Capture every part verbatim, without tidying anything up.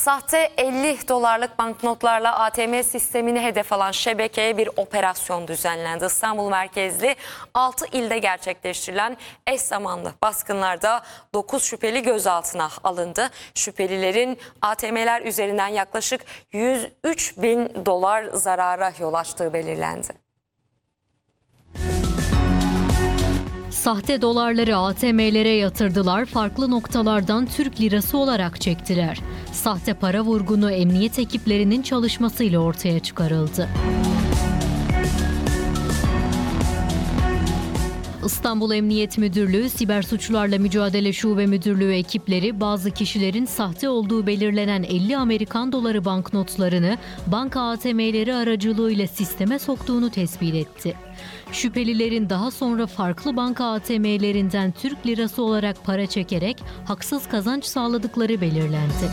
Sahte elli dolarlık banknotlarla A T M sistemini hedef alan şebekeye bir operasyon düzenlendi. İstanbul merkezli altı ilde gerçekleştirilen eş zamanlı baskınlarda dokuz şüpheli gözaltına alındı. Şüphelilerin A T M'ler üzerinden yaklaşık yüz üç bin dolar zarara yol açtığı belirlendi. Sahte dolarları A T M'lere yatırdılar, farklı noktalardan Türk lirası olarak çektiler. Sahte para vurgunu emniyet ekiplerinin çalışmasıyla ortaya çıkarıldı. İstanbul Emniyet Müdürlüğü, Siber Suçlarla Mücadele Şube Müdürlüğü ekipleri bazı kişilerin sahte olduğu belirlenen elli Amerikan doları banknotlarını banka A T M'leri aracılığıyla sisteme soktuğunu tespit etti. Şüphelilerin daha sonra farklı banka A T M'lerinden Türk lirası olarak para çekerek haksız kazanç sağladıkları belirlendi.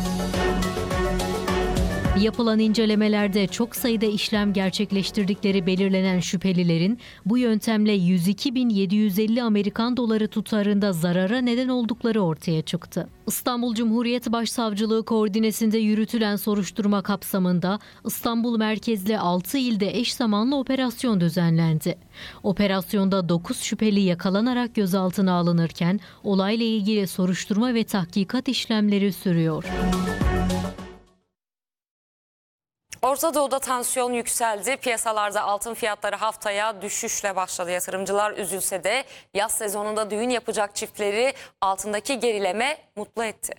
Yapılan incelemelerde çok sayıda işlem gerçekleştirdikleri belirlenen şüphelilerin bu yöntemle yüz iki bin yedi yüz elli Amerikan doları tutarında zarara neden oldukları ortaya çıktı. İstanbul Cumhuriyet Başsavcılığı koordinesinde yürütülen soruşturma kapsamında İstanbul merkezli altı ilde eş zamanlı operasyon düzenlendi. Operasyonda dokuz şüpheli yakalanarak gözaltına alınırken olayla ilgili soruşturma ve tahkikat işlemleri sürüyor. Orta Doğu'da tansiyon yükseldi. Piyasalarda altın fiyatları haftaya düşüşle başladı. Yatırımcılar üzülse de yaz sezonunda düğün yapacak çiftleri altındaki gerileme mutlu etti.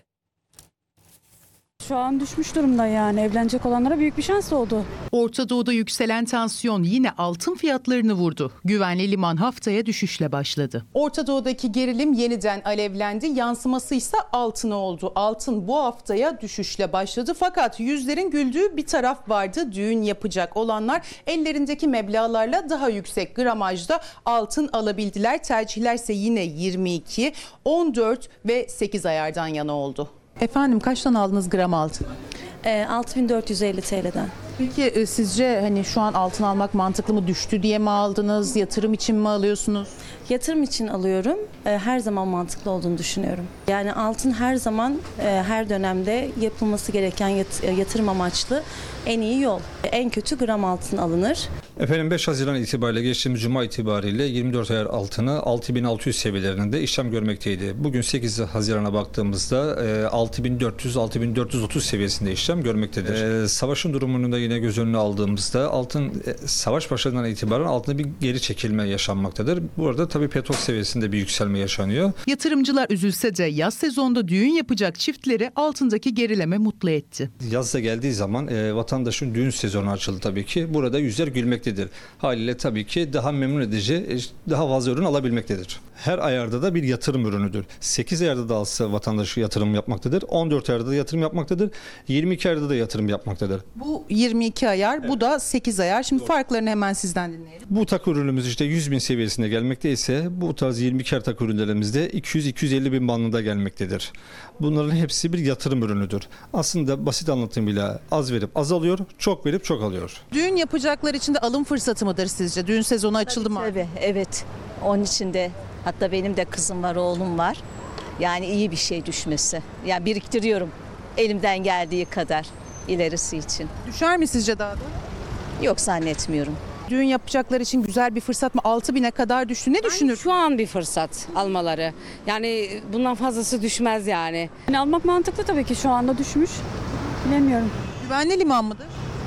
Şu an düşmüş durumda, yani evlenecek olanlara büyük bir şans oldu. Orta Doğu'da yükselen tansiyon yine altın fiyatlarını vurdu. Güvenli liman haftaya düşüşle başladı. Orta Doğu'daki gerilim yeniden alevlendi. Yansıması ise altına oldu. Altın bu haftaya düşüşle başladı. Fakat yüzlerin güldüğü bir taraf vardı. Düğün yapacak olanlar ellerindeki meblağlarla daha yüksek gramajda altın alabildiler. Tercihler ise yine yirmi iki, on dört ve sekiz ayardan yana oldu. Efendim kaçtan aldınız gram altın? E, altı bin dört yüz elli T L'den. Peki e, sizce hani şu an altın almak mantıklı mı? Düştü diye mi aldınız? Yatırım için mi alıyorsunuz? Yatırım için alıyorum. E, her zaman mantıklı olduğunu düşünüyorum. Yani altın her zaman, e, her dönemde yapılması gereken yat, e, yatırım amaçlı en iyi yol. En kötü gram altın alınır. Efendim beş Haziran itibariyle geçtiğimiz Cuma itibariyle yirmi dört ayar altını altı bin altı yüz seviyelerinde işlem görmekteydi. Bugün sekiz Haziran'a baktığımızda altı bin dört yüz altı bin dört yüz otuz seviyesinde işlem görmektedir. Ee, savaşın durumunu da yine göz önüne aldığımızda altın savaş başladığından itibaren altında bir geri çekilme yaşanmaktadır. Burada tabii petrol seviyesinde bir yükselme yaşanıyor. Yatırımcılar üzülse de yaz sezonunda düğün yapacak çiftleri altındaki gerileme mutlu etti. Yaz da geldiği zaman e, vatandaşın düğün sezonu açıldı tabii ki. Burada yüzler gülmektedir. Haliyle tabii ki daha memnun edici, daha fazla ürün alabilmektedir. Her ayarda da bir yatırım ürünüdür. sekiz ayarda da alsa vatandaş yatırım yapmaktadır. on dört ayarda da yatırım yapmaktadır. yirmi iki ayarda da yatırım yapmaktadır. Bu yirmi iki ayar, evet. Bu da sekiz ayar. Şimdi farklarını hemen sizden dinleyelim. Bu takı ürünümüz işte yüz bin seviyesinde gelmekteyse bu tarz yirmi iki ayar takı ürünlerimizde iki yüz iki yüz elli bin bandında gelmektedir. Bunların hepsi bir yatırım ürünüdür. Aslında basit anlatımıyla az verip az alıyor, çok verip çok alıyor. Düğün yapacaklar için de alım fırsatı mıdır sizce? Düğün sezonu açıldı tabii, mı? Tabii, evet. Onun için de hatta benim de kızım var, oğlum var. Yani iyi bir şey düşmesi. Yani biriktiriyorum elimden geldiği kadar ilerisi için. Düşer mi sizce daha da? Yok, zannetmiyorum. Düğün yapacaklar için güzel bir fırsat mı? altı bine kadar düştü. Ne düşünür? Şu an bir fırsat almaları. Yani bundan fazlası düşmez yani. Yani almak mantıklı tabii ki, şu anda düşmüş. Bilemiyorum. Güvenli liman mıdır?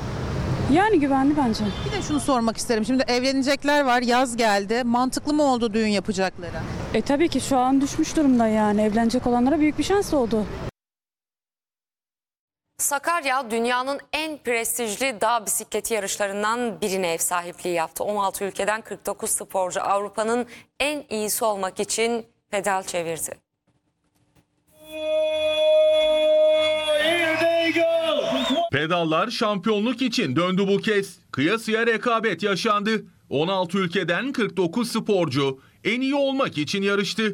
Yani güvenli bence. Bir de şunu sormak isterim. Şimdi evlenecekler var, yaz geldi. Mantıklı mı oldu düğün yapacakları? E tabii ki şu an düşmüş durumda, yani evlenecek olanlara büyük bir şans oldu. Sakarya dünyanın en prestijli dağ bisikleti yarışlarından birine ev sahipliği yaptı. on altı ülkeden kırk dokuz sporcu Avrupa'nın en iyisi olmak için pedal çevirdi. Pedallar şampiyonluk için döndü bu kez. Kıyasıya rekabet yaşandı. on altı ülkeden kırk dokuz sporcu en iyi olmak için yarıştı.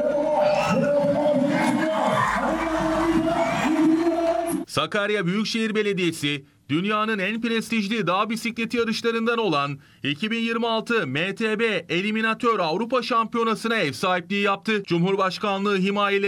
Sakarya Büyükşehir Belediyesi dünyanın en prestijli dağ bisikleti yarışlarından olan iki bin yirmi altı M T B Eliminatör Avrupa Şampiyonası'na ev sahipliği yaptı. Cumhurbaşkanlığı himayeleri